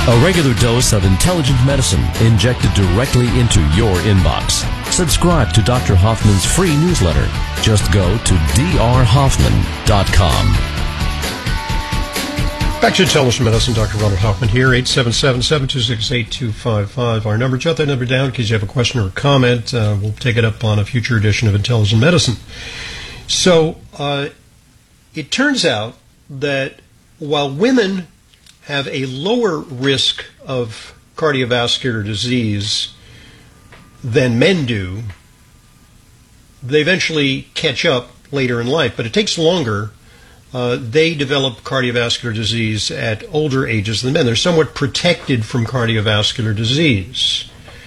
A regular dose of intelligent medicine injected directly into your inbox. Subscribe to Dr. Hoffman's free newsletter. Just go to drhoffman.com. Back to Intelligent Medicine, Dr. Ronald Hoffman here, 877-726-8255. Our number, jot that number down in case you have a question or a comment. We'll take it up on a future edition of Intelligent Medicine. So, it turns out that while women have a lower risk of cardiovascular disease than men do, they eventually catch up later in life, but it takes longer. They develop cardiovascular disease at older ages than men. They're somewhat protected from cardiovascular disease.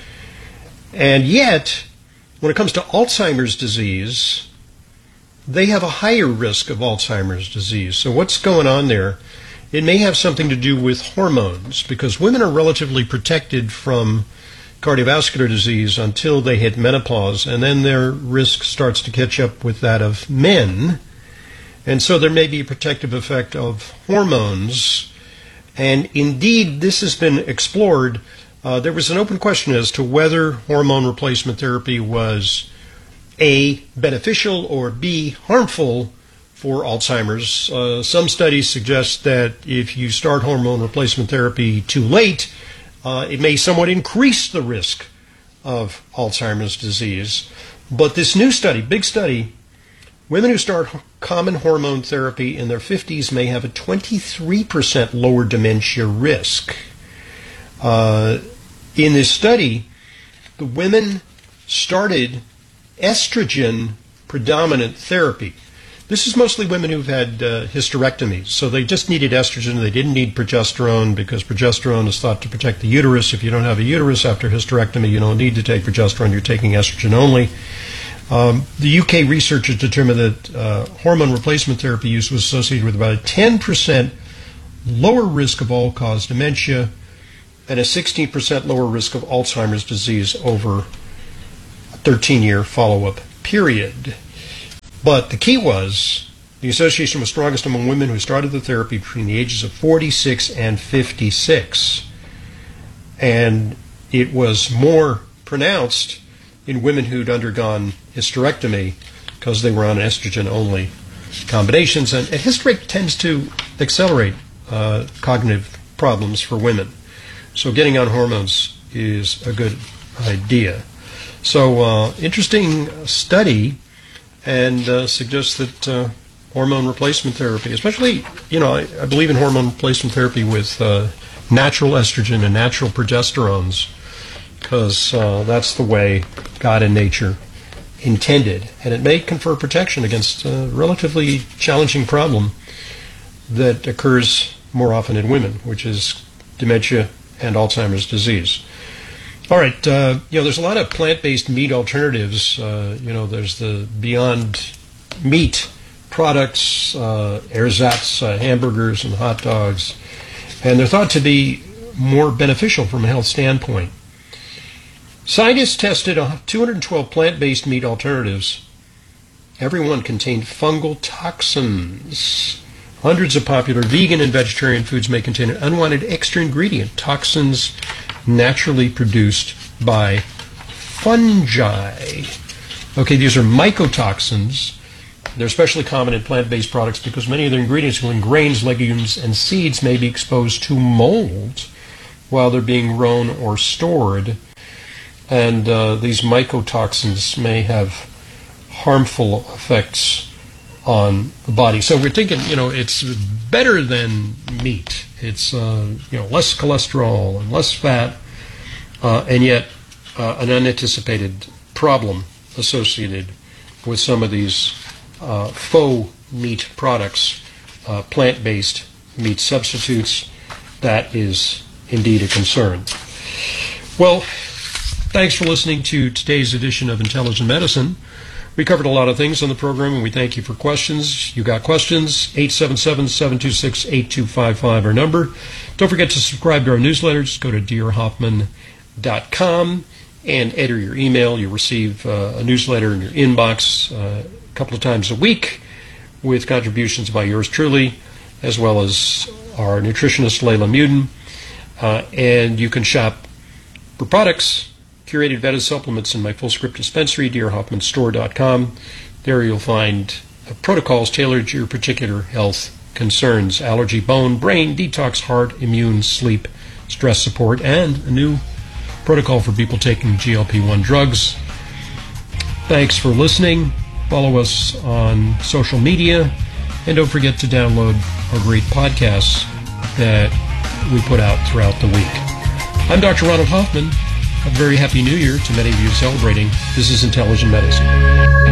And yet, when it comes to Alzheimer's disease, they have a higher risk of Alzheimer's disease. So what's going on there? It may have something to do with hormones, because women are relatively protected from cardiovascular disease until they hit menopause, and then their risk starts to catch up with that of men. And so there may be a protective effect of hormones. And indeed, this has been explored. There was an open question as to whether hormone replacement therapy was A, beneficial, or B, harmful for Alzheimer's. Some studies suggest that if you start hormone replacement therapy too late, it may somewhat increase the risk of Alzheimer's disease. But this new study, big study, women who start common hormone therapy in their 50s may have a 23% lower dementia risk. In this study, the women started estrogen-predominant therapy. This is mostly women who've had hysterectomies, so they just needed estrogen. They didn't need progesterone because progesterone is thought to protect the uterus. If you don't have a uterus after hysterectomy, you don't need to take progesterone. You're taking estrogen only. The UK researchers determined that hormone replacement therapy use was associated with about a 10% lower risk of all-cause dementia and a 16% lower risk of Alzheimer's disease over a 13-year follow-up period. But the key was the association was strongest among women who started the therapy between the ages of 46 and 56. And it was more pronounced in women who'd undergone hysterectomy because they were on estrogen-only combinations. And hysterectomy tends to accelerate cognitive problems for women. So getting on hormones is a good idea. So interesting study, and suggests that hormone replacement therapy, especially, I believe in hormone replacement therapy with natural estrogen and natural progesterones, because that's the way God and nature intended. And it may confer protection against a relatively challenging problem that occurs more often in women, which is dementia and Alzheimer's disease. All right, there's a lot of plant-based meat alternatives. There's the Beyond Meat products, ersatz hamburgers and hot dogs, and they're thought to be more beneficial from a health standpoint. Scientists tested 212 plant-based meat alternatives. Every one contained fungal toxins. Hundreds of popular vegan and vegetarian foods may contain an unwanted extra ingredient, toxins naturally produced by fungi. Okay, these are mycotoxins. They're especially common in plant-based products because many of their ingredients, including grains, legumes, and seeds, may be exposed to mold while they're being grown or stored. And these mycotoxins may have harmful effects on the body. So we're thinking, it's better than meat. It's, less cholesterol and less fat, and yet an unanticipated problem associated with some of these faux meat products, plant-based meat substitutes. That is indeed a concern. Well, thanks for listening to today's edition of Intelligent Medicine. We covered a lot of things on the program, and we thank you for questions. You got questions, 877-726-8255, our number. Don't forget to subscribe to our newsletter. Just go to drhoffman.com and enter your email. You'll receive a newsletter in your inbox a couple of times a week with contributions by yours truly, as well as our nutritionist, Layla Muden. And you can shop for products, curated vetted supplements in my full script dispensary, drhoffmanstore.com. There you'll find protocols tailored to your particular health concerns: allergy, bone, brain, detox, heart, immune, sleep, stress support, and a new protocol for people taking GLP-1 drugs. Thanks for listening. Follow us on social media, and don't forget to download our great podcasts that we put out throughout the week. I'm Dr. Ronald Hoffman. A very happy New Year to many of you celebrating. This is Intelligent Medicine.